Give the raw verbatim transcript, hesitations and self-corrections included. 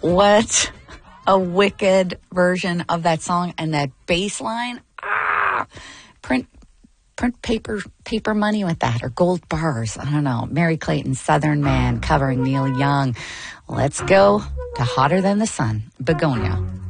What a wicked version of that song, and that bass line. Ah, print print paper paper money with that, or gold bars. I don't know. Mary Clayton, Southern Man, covering Neil Young. Let's go to Hotter Than the Sun, Begonia.